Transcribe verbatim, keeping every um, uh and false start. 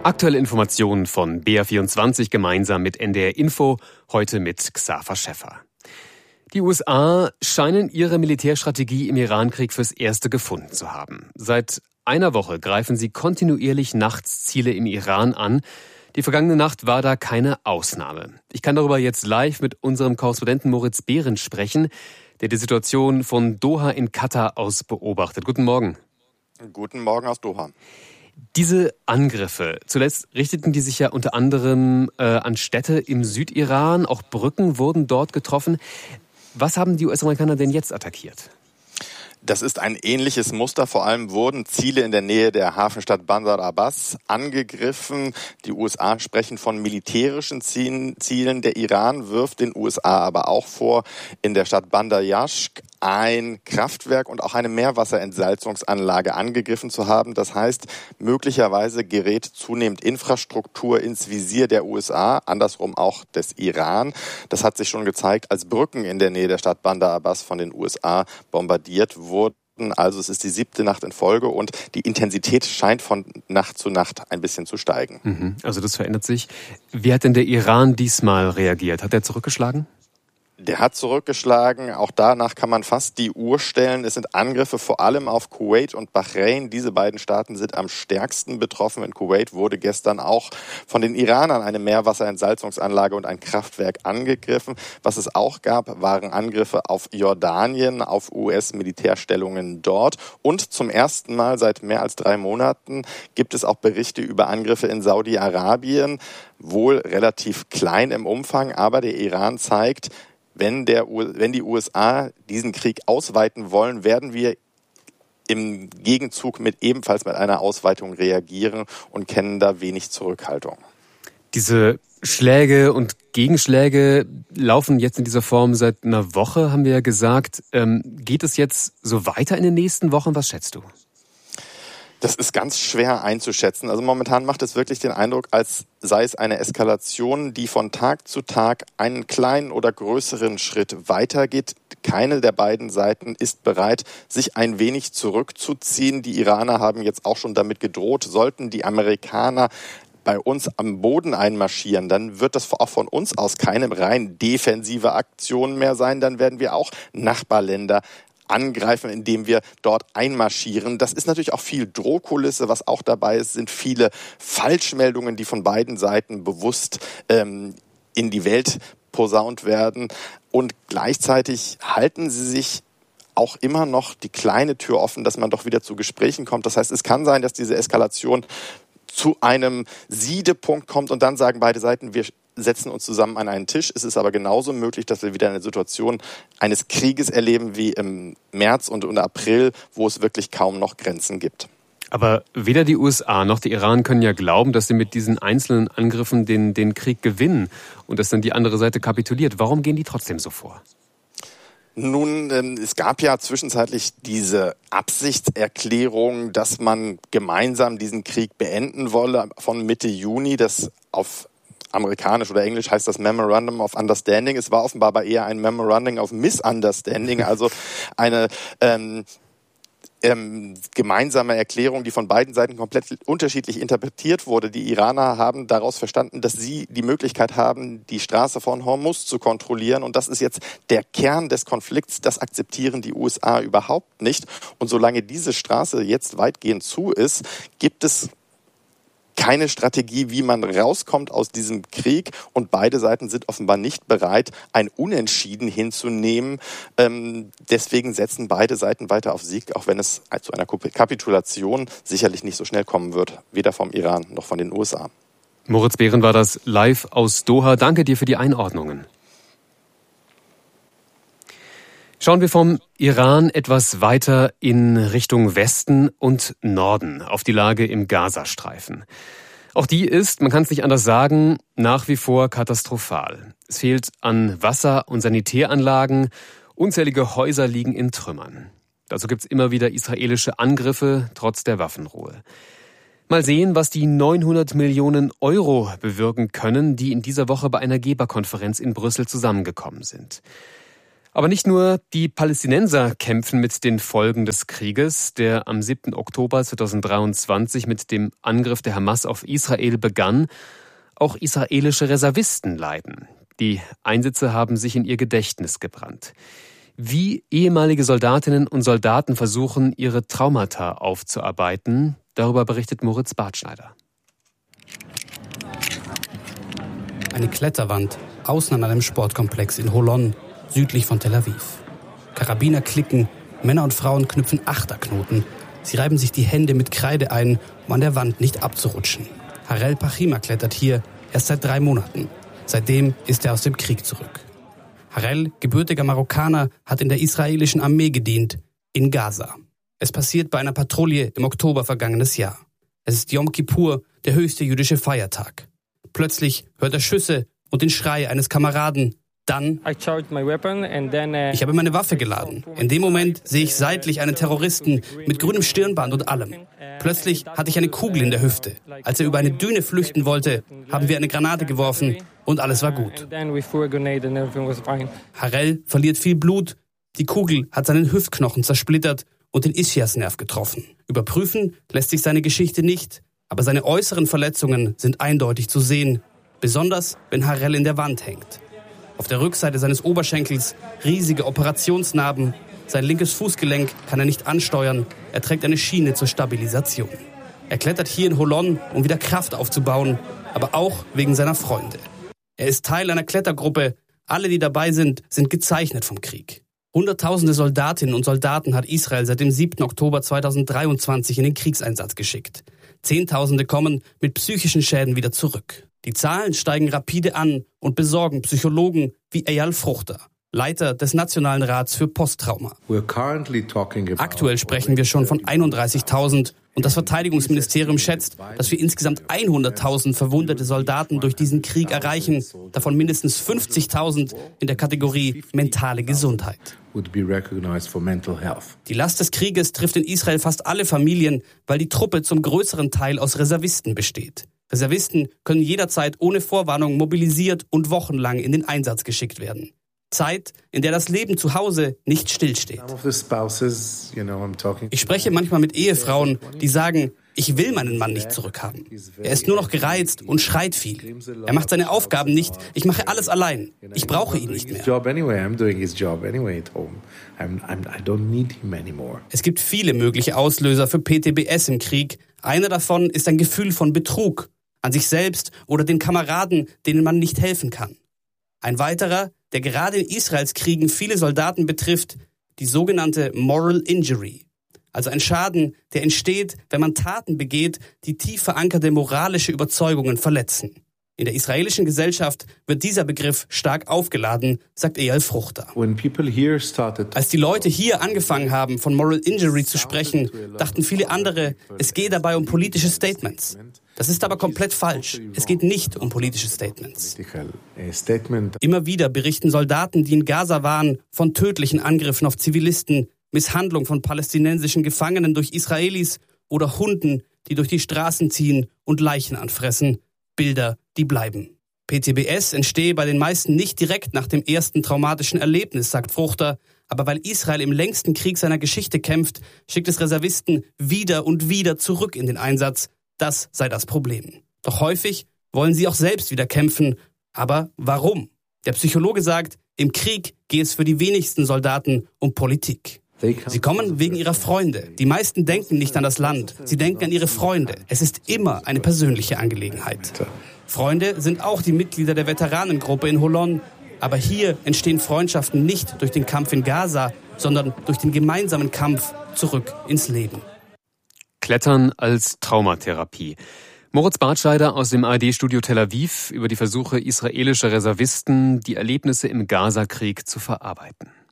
Aktuelle Informationen von B R vierundzwanzig gemeinsam mit N D R Info, heute mit Xaver Schäffer. Die U S A scheinen ihre Militärstrategie im Irankrieg fürs Erste gefunden zu haben. Seit einer Woche greifen sie kontinuierlich nachts Ziele im Iran an. Die vergangene Nacht war da keine Ausnahme. Ich kann darüber jetzt live mit unserem Korrespondenten Moritz Behrendt sprechen, der die Situation von Doha in Katar aus beobachtet. Guten Morgen. Guten Morgen aus Doha. Diese Angriffe, zuletzt richteten die sich ja unter anderem äh, an Städte im Südiran, auch Brücken wurden dort getroffen. Was haben die U S-Amerikaner denn jetzt attackiert? Das ist ein ähnliches Muster. Vor allem wurden Ziele in der Nähe der Hafenstadt Bandar Abbas angegriffen. Die U S A sprechen von militärischen Zielen. Der Iran wirft den U S A aber auch vor, in der Stadt Bandar Yashk ein Kraftwerk und auch eine Meerwasserentsalzungsanlage angegriffen zu haben. Das heißt, möglicherweise gerät zunehmend Infrastruktur ins Visier der U S A, andersrum auch des Iran. Das hat sich schon gezeigt, als Brücken in der Nähe der Stadt Bandar Abbas von den U S A bombardiert wurden. Also es ist die siebte Nacht in Folge und die Intensität scheint von Nacht zu Nacht ein bisschen zu steigen. Mhm, also das verändert sich. Wie hat denn der Iran diesmal reagiert? Hat er zurückgeschlagen? Der hat zurückgeschlagen. Auch danach kann man fast die Uhr stellen. Es sind Angriffe vor allem auf Kuwait und Bahrain. Diese beiden Staaten sind am stärksten betroffen. In Kuwait wurde gestern auch von den Iranern eine Meerwasserentsalzungsanlage und ein Kraftwerk angegriffen. Was es auch gab, waren Angriffe auf Jordanien, auf U S-Militärstellungen dort. Und zum ersten Mal seit mehr als drei Monaten gibt es auch Berichte über Angriffe in Saudi-Arabien. Wohl relativ klein im Umfang, aber der Iran zeigt, Wenn, der, wenn die U S A diesen Krieg ausweiten wollen, werden wir im Gegenzug mit ebenfalls mit einer Ausweitung reagieren und kennen da wenig Zurückhaltung. Diese Schläge und Gegenschläge laufen jetzt in dieser Form seit einer Woche, haben wir ja gesagt. Ähm, geht es jetzt so weiter in den nächsten Wochen? Was schätzt du? Das ist ganz schwer einzuschätzen. Also momentan macht es wirklich den Eindruck, als sei es eine Eskalation, die von Tag zu Tag einen kleinen oder größeren Schritt weitergeht. Keine der beiden Seiten ist bereit, sich ein wenig zurückzuziehen. Die Iraner haben jetzt auch schon damit gedroht, sollten die Amerikaner bei uns am Boden einmarschieren, dann wird das auch von uns aus keine rein defensive Aktion mehr sein. Dann werden wir auch Nachbarländer angreifen, indem wir dort einmarschieren. Das ist natürlich auch viel Drohkulisse. Was auch dabei ist, sind viele Falschmeldungen, die von beiden Seiten bewusst ähm, in die Welt posaunt werden. Und gleichzeitig halten sie sich auch immer noch die kleine Tür offen, dass man doch wieder zu Gesprächen kommt. Das heißt, es kann sein, dass diese Eskalation zu einem Siedepunkt kommt und dann sagen beide Seiten, wir setzen uns zusammen an einen Tisch. Es ist aber genauso möglich, dass wir wieder eine Situation eines Krieges erleben wie im März und im April, wo es wirklich kaum noch Grenzen gibt. Aber weder die U S A noch der Iran können ja glauben, dass sie mit diesen einzelnen Angriffen den, den Krieg gewinnen und dass dann die andere Seite kapituliert. Warum gehen die trotzdem so vor? Nun, es gab ja zwischenzeitlich diese Absichtserklärung, dass man gemeinsam diesen Krieg beenden wolle von Mitte Juni, das auf amerikanisch oder englisch heißt das Memorandum of Understanding. Es war offenbar aber eher ein Memorandum of Misunderstanding, also eine ähm, ähm, gemeinsame Erklärung, die von beiden Seiten komplett unterschiedlich interpretiert wurde. Die Iraner haben daraus verstanden, dass sie die Möglichkeit haben, die Straße von Hormuz zu kontrollieren. Und das ist jetzt der Kern des Konflikts. Das akzeptieren die U S A überhaupt nicht. Und solange diese Straße jetzt weitgehend zu ist, gibt es keine Strategie, wie man rauskommt aus diesem Krieg. Und beide Seiten sind offenbar nicht bereit, ein Unentschieden hinzunehmen. Ähm, deswegen setzen beide Seiten weiter auf Sieg, auch wenn es zu einer Kapitulation sicherlich nicht so schnell kommen wird, weder vom Iran noch von den U S A. Moritz Behrendt war das live aus Doha. Danke dir für die Einordnungen. Schauen wir vom Iran etwas weiter in Richtung Westen und Norden, auf die Lage im Gazastreifen. Auch die ist, man kann es nicht anders sagen, nach wie vor katastrophal. Es fehlt an Wasser- und Sanitäranlagen, unzählige Häuser liegen in Trümmern. Dazu gibt es immer wieder israelische Angriffe, trotz der Waffenruhe. Mal sehen, was die neunhundert Millionen Euro bewirken können, die in dieser Woche bei einer Geberkonferenz in Brüssel zusammengekommen sind. Aber nicht nur die Palästinenser kämpfen mit den Folgen des Krieges, der am siebten Oktober zweitausenddreiundzwanzig mit dem Angriff der Hamas auf Israel begann. Auch israelische Reservisten leiden. Die Einsätze haben sich in ihr Gedächtnis gebrannt. Wie ehemalige Soldatinnen und Soldaten versuchen, ihre Traumata aufzuarbeiten, darüber berichtet Moritz Bartschneider. Eine Kletterwand außen an einem Sportkomplex in Holon, südlich von Tel Aviv. Karabiner klicken, Männer und Frauen knüpfen Achterknoten. Sie reiben sich die Hände mit Kreide ein, um an der Wand nicht abzurutschen. Harel Pachima klettert hier erst seit drei Monaten. Seitdem ist er aus dem Krieg zurück. Harel, gebürtiger Marokkaner, hat in der israelischen Armee gedient, in Gaza. Es passiert bei einer Patrouille im Oktober vergangenes Jahr. Es ist Yom Kippur, der höchste jüdische Feiertag. Plötzlich hört er Schüsse und den Schrei eines Kameraden. Dann, ich habe meine Waffe geladen. In dem Moment sehe ich seitlich einen Terroristen mit grünem Stirnband und allem. Plötzlich hatte ich eine Kugel in der Hüfte. Als er über eine Düne flüchten wollte, haben wir eine Granate geworfen und alles war gut. Harel verliert viel Blut. Die Kugel hat seinen Hüftknochen zersplittert und den Ischiasnerv getroffen. Überprüfen lässt sich seine Geschichte nicht, aber seine äußeren Verletzungen sind eindeutig zu sehen. Besonders, wenn Harel in der Wand hängt. Auf der Rückseite seines Oberschenkels riesige Operationsnarben. Sein linkes Fußgelenk kann er nicht ansteuern. Er trägt eine Schiene zur Stabilisation. Er klettert hier in Holon, um wieder Kraft aufzubauen, aber auch wegen seiner Freunde. Er ist Teil einer Klettergruppe. Alle, die dabei sind, sind gezeichnet vom Krieg. Hunderttausende Soldatinnen und Soldaten hat Israel seit dem siebten Oktober zweitausenddreiundzwanzig in den Kriegseinsatz geschickt. Zehntausende kommen mit psychischen Schäden wieder zurück. Die Zahlen steigen rapide an und besorgen Psychologen wie Eyal Fruchter, Leiter des Nationalen Rats für Posttrauma. Aktuell sprechen wir schon von einunddreißigtausend und das Verteidigungsministerium schätzt, dass wir insgesamt hunderttausend verwundete Soldaten durch diesen Krieg erreichen, davon mindestens fünfzigtausend in der Kategorie mentale Gesundheit. Die Last des Krieges trifft in Israel fast alle Familien, weil die Truppe zum größeren Teil aus Reservisten besteht. Reservisten können jederzeit ohne Vorwarnung mobilisiert und wochenlang in den Einsatz geschickt werden. Zeit, in der das Leben zu Hause nicht stillsteht. Ich spreche manchmal mit Ehefrauen, die sagen, ich will meinen Mann nicht zurückhaben. Er ist nur noch gereizt und schreit viel. Er macht seine Aufgaben nicht, ich mache alles allein. Ich brauche ihn nicht mehr. Es gibt viele mögliche Auslöser für P T B S im Krieg. Einer davon ist ein Gefühl von Betrug an sich selbst oder den Kameraden, denen man nicht helfen kann. Ein weiterer, der gerade in Israels Kriegen viele Soldaten betrifft, die sogenannte Moral Injury. Also ein Schaden, der entsteht, wenn man Taten begeht, die tief verankerte moralische Überzeugungen verletzen. In der israelischen Gesellschaft wird dieser Begriff stark aufgeladen, sagt Eyal Fruchter. Als die Leute hier angefangen haben, von Moral Injury zu sprechen, dachten viele andere, es gehe dabei um politische Statements. Das ist aber komplett falsch. Es geht nicht um politische Statements. Immer wieder berichten Soldaten, die in Gaza waren, von tödlichen Angriffen auf Zivilisten, Misshandlung von palästinensischen Gefangenen durch Israelis oder Hunden, die durch die Straßen ziehen und Leichen anfressen. Bilder, die bleiben. P T B S entstehe bei den meisten nicht direkt nach dem ersten traumatischen Erlebnis, sagt Fruchter. Aber weil Israel im längsten Krieg seiner Geschichte kämpft, schickt es Reservisten wieder und wieder zurück in den Einsatz. Das sei das Problem. Doch häufig wollen sie auch selbst wieder kämpfen. Aber warum? Der Psychologe sagt, im Krieg gehe es für die wenigsten Soldaten um Politik. Sie kommen wegen ihrer Freunde. Die meisten denken nicht an das Land. Sie denken an ihre Freunde. Es ist immer eine persönliche Angelegenheit. Freunde sind auch die Mitglieder der Veteranengruppe in Holon. Aber hier entstehen Freundschaften nicht durch den Kampf in Gaza, sondern durch den gemeinsamen Kampf zurück ins Leben. Klettern als Traumatherapie. Moritz Bartschneider aus dem A R D-Studio Tel Aviv über die Versuche israelischer Reservisten, die Erlebnisse im Gaza-Krieg zu verarbeiten.